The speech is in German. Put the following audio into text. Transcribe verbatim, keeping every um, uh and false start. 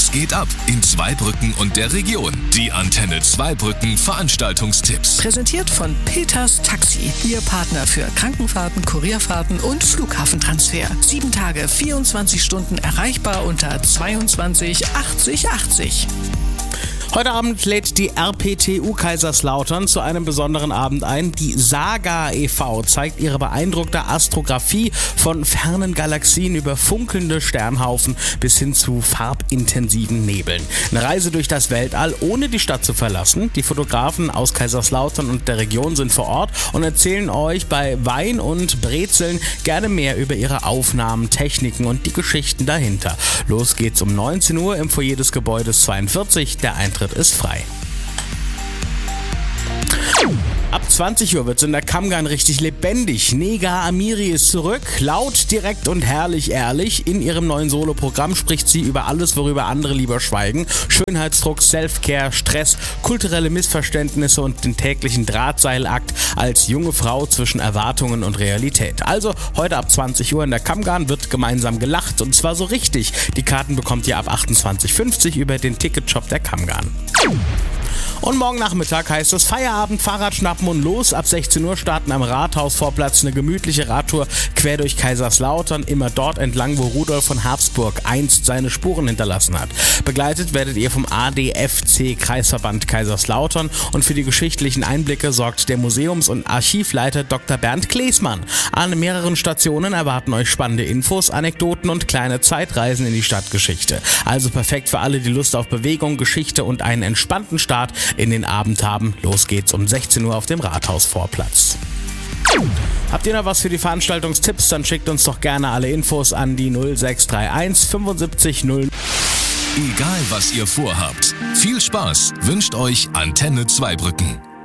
Was geht ab in Zweibrücken und der Region? Die Antenne Zweibrücken Veranstaltungstipps. Präsentiert von Peters Taxi. Ihr Partner für Krankenfahrten, Kurierfahrten und Flughafentransfer. Sieben Tage, vierundzwanzig Stunden erreichbar unter zweiundzwanzig achtzig achtzig. Heute Abend lädt die R P T U Kaiserslautern zu einem besonderen Abend ein. Die Saga e V zeigt ihre beeindruckte Astrographie von fernen Galaxien über funkelnde Sternhaufen bis hin zu farbintensiven Nebeln. Eine Reise durch das Weltall, ohne die Stadt zu verlassen. Die Fotografen aus Kaiserslautern und der Region sind vor Ort und erzählen euch bei Wein und Brezeln gerne mehr über ihre Aufnahmen, Techniken und die Geschichten dahinter. Los geht's um neunzehn Uhr im Foyer des Gebäudes zweiundvierzig. Der Eintritt ist frei. Ab zwanzig Uhr wird es in der Kammgarn richtig lebendig. Nega Amiri ist zurück, laut, direkt und herrlich ehrlich. In ihrem neuen Soloprogramm spricht sie über alles, worüber andere lieber schweigen. Schönheitsdruck, Selfcare, Stress, kulturelle Missverständnisse und den täglichen Drahtseilakt als junge Frau zwischen Erwartungen und Realität. Also heute ab zwanzig Uhr in der Kammgarn wird gemeinsam gelacht und zwar so richtig. Die Karten bekommt ihr ab achtundzwanzig fünfzig über den Ticketshop der Kammgarn. Und morgen Nachmittag heißt es Feierabend, Fahrrad schnappen und los. Ab sechzehn Uhr starten am Rathausvorplatz eine gemütliche Radtour quer durch Kaiserslautern, immer dort entlang, wo Rudolf von Habsburg einst seine Spuren hinterlassen hat. Begleitet werdet ihr vom A D F C Kreisverband Kaiserslautern und für die geschichtlichen Einblicke sorgt der Museums- und Archivleiter Doktor Bernd Klesmann. An mehreren Stationen erwarten euch spannende Infos, Anekdoten und kleine Zeitreisen in die Stadtgeschichte. Also perfekt für alle, die Lust auf Bewegung, Geschichte und einen entspannten Start in den Abend haben. Los geht's um sechzehn Uhr auf dem Rathausvorplatz. Habt ihr noch was für die Veranstaltungstipps? Dann schickt uns doch gerne alle Infos an die null sechs drei eins fünfundsiebzig null. Egal was ihr vorhabt, viel Spaß wünscht euch Antenne Zweibrücken.